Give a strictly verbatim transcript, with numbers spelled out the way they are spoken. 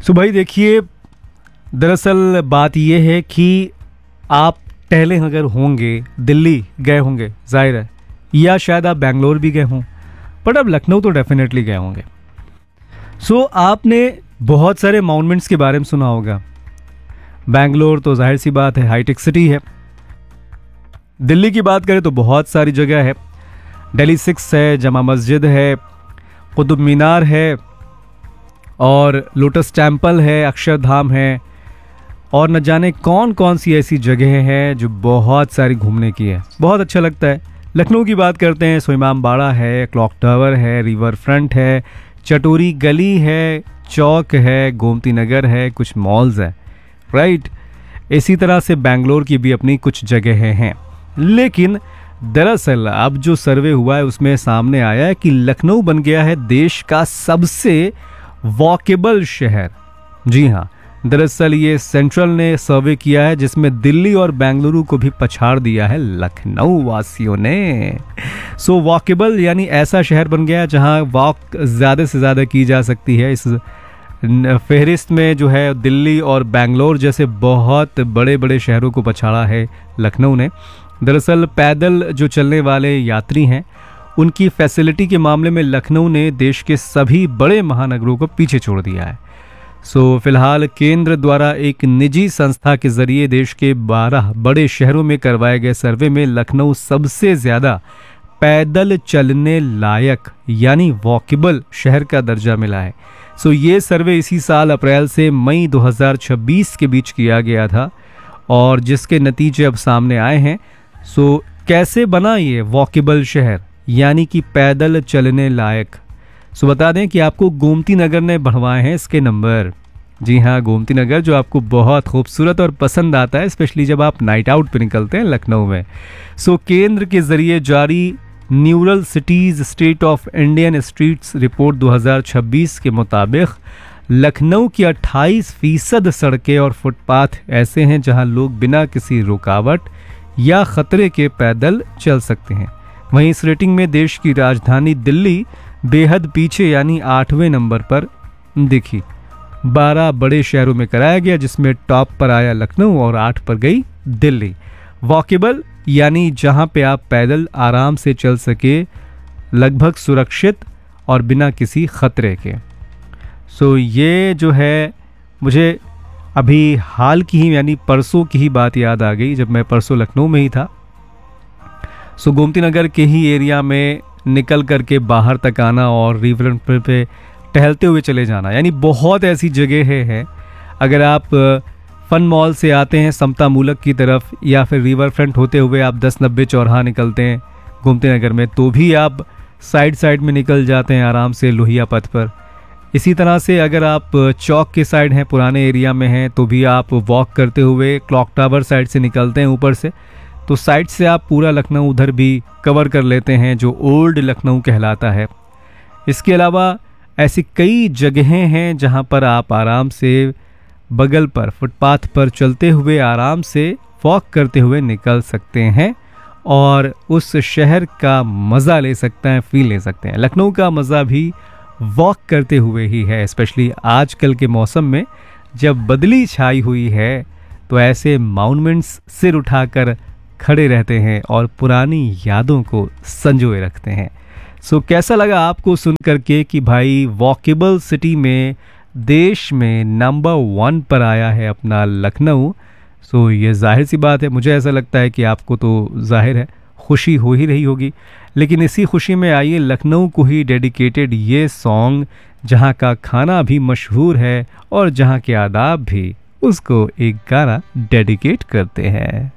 सो भाई देखिए, दरअसल बात यह है कि आप पहले अगर होंगे दिल्ली गए होंगे जाहिर है, या शायद आप बेंगलोर भी गए हों, बट अब लखनऊ तो डेफिनेटली गए होंगे। सो so, आपने बहुत सारे माउंटमेंट्स के बारे में सुना होगा। बेंगलोर तो जाहिर सी बात है हाईटेक सिटी है। दिल्ली की बात करें तो बहुत सारी जगह है। दिल्ली सिक्स है, जमा मस्जिद है, कुतुब मीनार है और लोटस टेम्पल है, अक्षरधाम है और न जाने कौन कौन सी ऐसी जगह हैं जो बहुत सारी घूमने की है, बहुत अच्छा लगता है। लखनऊ की बात करते हैं, सो इमाम बाड़ा है, क्लॉक टावर है, रिवर फ्रंट है, चटोरी गली है, चौक है, गोमती नगर है, कुछ मॉल्स है, राइट। इसी तरह से बेंगलोर की भी अपनी कुछ जगहें हैं। लेकिन दरअसल अब जो सर्वे हुआ है उसमें सामने आया है कि लखनऊ बन गया है देश का सबसे वॉकेबल शहर। जी हाँ, दरअसल ये सेंट्रल ने सर्वे किया है जिसमें दिल्ली और बेंगलुरु को भी पछाड़ दिया है लखनऊ वासियों ने। सो वॉकेबल यानी ऐसा शहर बन गया जहां वॉक ज़्यादा से ज़्यादा की जा सकती है। इस फहरिस्त में जो है दिल्ली और बेंगलोर जैसे बहुत बड़े बड़े शहरों को पछाड़ा है लखनऊ ने। दरअसल पैदल जो चलने वाले यात्री हैं उनकी फैसिलिटी के मामले में लखनऊ ने देश के सभी बड़े महानगरों को पीछे छोड़ दिया है। सो फिलहाल केंद्र द्वारा एक निजी संस्था के जरिए देश के बारह बड़े शहरों में करवाए गए सर्वे में लखनऊ सबसे ज़्यादा पैदल चलने लायक यानी वॉकेबल शहर का दर्जा मिला है। सो ये सर्वे इसी साल अप्रैल से मई दो हज़ार छब्बीस के बीच किया गया था और जिसके नतीजे अब सामने आए हैं। सो कैसे बना ये वॉकेबल शहर यानी कि पैदल चलने लायक। सो बता दें कि आपको गोमती नगर ने बढ़वाए हैं इसके नंबर। जी हाँ, गोमती नगर जो आपको बहुत खूबसूरत और पसंद आता है, स्पेशली जब आप नाइट आउट पे निकलते हैं लखनऊ में। सो केंद्र के जरिए जारी neural cities state of Indian streets report दो हज़ार छब्बीस के मुताबिक लखनऊ की अट्ठाईस फीसद सड़कें और फुटपाथ ऐसे हैं जहां लोग बिना किसी रुकावट या खतरे के पैदल चल सकते हैं। वहीं इस रेटिंग में देश की राजधानी दिल्ली बेहद पीछे यानी आठवें नंबर पर दिखी। बारह बड़े शहरों में कराया गया जिसमें टॉप पर आया लखनऊ और आठ पर गई दिल्ली। वॉकेबल यानी जहां पे आप पैदल आराम से चल सके, लगभग सुरक्षित और बिना किसी खतरे के। सो ये जो है मुझे अभी हाल की ही यानी परसों की ही बात याद आ गई जब मैं परसों लखनऊ में ही था। सो गोमती नगर के ही एरिया में निकल करके बाहर तक आना और रिवर फ्रंट पे टहलते हुए चले जाना, यानी बहुत ऐसी जगह है। अगर आप फन मॉल से आते हैं समता मूलक की तरफ या फिर रिवर फ्रंट होते हुए आप दस नब्बे चौराहा निकलते हैं गोमती नगर में, तो भी आप साइड साइड में निकल जाते हैं आराम से लोहिया पथ पर। इसी तरह से अगर आप चौक के साइड हैं, पुराने एरिया में हैं, तो भी आप वॉक करते हुए क्लॉक टावर साइड से निकलते हैं ऊपर से, तो साइड से आप पूरा लखनऊ उधर भी कवर कर लेते हैं जो ओल्ड लखनऊ कहलाता है। इसके अलावा ऐसी कई जगहें हैं जहां पर आप आराम से बगल पर फुटपाथ पर चलते हुए आराम से वॉक करते हुए निकल सकते हैं और उस शहर का मज़ा ले सकते हैं, फील ले सकते हैं। लखनऊ का मज़ा भी वॉक करते हुए ही है, स्पेशली आजकल के मौसम में जब बदली छाई हुई है तो ऐसे माउंटमेंट्स सिर उठाकर खड़े रहते हैं और पुरानी यादों को संजोए रखते हैं। सो कैसा लगा आपको सुन करके कि भाई वॉकेबल सिटी में देश में नंबर वन पर आया है अपना लखनऊ। सो ये जाहिर सी बात है, मुझे ऐसा लगता है कि आपको तो जाहिर है खुशी हो ही रही होगी। लेकिन इसी खुशी में आइए लखनऊ को ही डेडिकेटेड ये सॉन्ग, जहाँ का खाना भी मशहूर है और जहाँ के आदाब भी, उसको एक गाना डेडिकेट करते हैं।